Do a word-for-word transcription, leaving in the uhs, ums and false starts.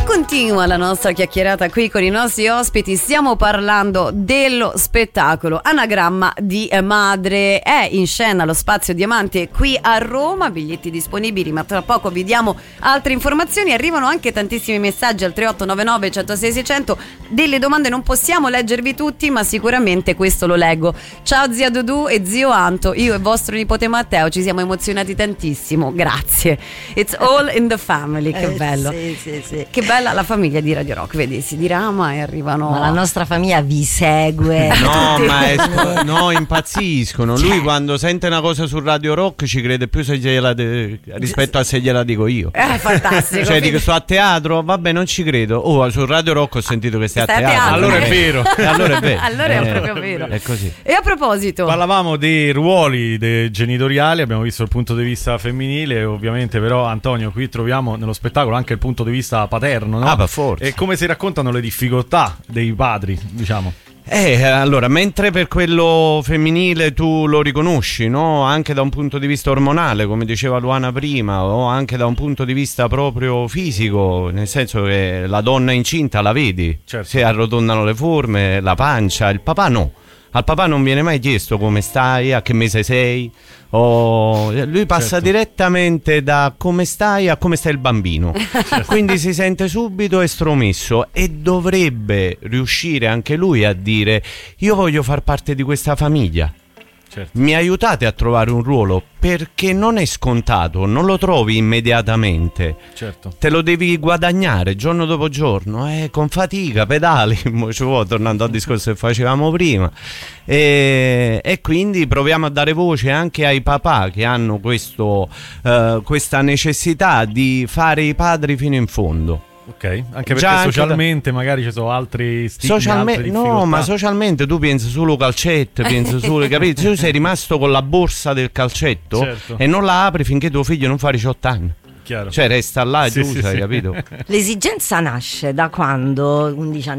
Continua la nostra chiacchierata qui con i nostri ospiti. Stiamo parlando dello spettacolo Anagramma di Madre. È in scena allo Spazio Diamante qui a Roma, biglietti disponibili, ma tra poco vi diamo altre informazioni. Arrivano anche tantissimi messaggi al tre otto nove nove uno zero sei sei zero zero. Delle domande non possiamo leggervi tutti, ma sicuramente questo lo leggo. Ciao zia Dudu e zio Anto, io e vostro nipote Matteo ci siamo emozionati tantissimo, grazie. It's all in the family. Che eh, bello, sì, sì, sì. Che bella la famiglia di Radio Rock, vedi, si dirama e arrivano. Ma la nostra famiglia vi segue. No, ma esco, no, impazziscono. Lui cioè, quando sente una cosa su Radio Rock ci crede più se gliela de... rispetto a se gliela dico io. È fantastico. Cioè dico sto a teatro, vabbè non ci credo. Oh, su Radio Rock ho sentito che stai, stai a teatro. teatro. Allora è vero. E allora è vero. Allora è eh, proprio vero. È così. E a proposito, parlavamo dei ruoli dei genitoriali, abbiamo visto il punto di vista femminile, ovviamente però Antonio qui troviamo nello spettacolo anche il punto di vista paterno, no? Ah, forza. E come si raccontano le difficoltà dei padri, diciamo. Eh, allora, mentre per quello femminile tu lo riconosci, no? Anche da un punto di vista ormonale, come diceva Luana prima, o anche da un punto di vista proprio fisico, nel senso che la donna incinta la vedi, certo. Si arrotondano le forme, la pancia, il papà no. Al papà non viene mai chiesto come stai, a che mese sei, o... lui passa certo. direttamente da come stai a come sta il bambino, certo. Quindi si sente subito estromesso e dovrebbe riuscire anche lui a dire io voglio far parte di questa famiglia. Certo. Mi aiutate a trovare un ruolo, perché non è scontato, non lo trovi immediatamente, certo. Te lo devi guadagnare giorno dopo giorno, eh, con fatica, pedali, cioè, tornando al discorso che facevamo prima, e, e quindi proviamo a dare voce anche ai papà che hanno questo, uh, questa necessità di fare i padri fino in fondo. Ok, anche perché anche socialmente da... magari ci sono altri stigmi, Socialme... altre no, ma socialmente tu pensi solo calcetto, pensi solo, capito? Tu sei rimasto con la borsa del calcetto, certo. E non la apri finché tuo figlio non fa diciotto anni. Chiaro. Cioè resta là e sì, chiusa, sì, hai sì. capito? L'esigenza nasce da quando undici anni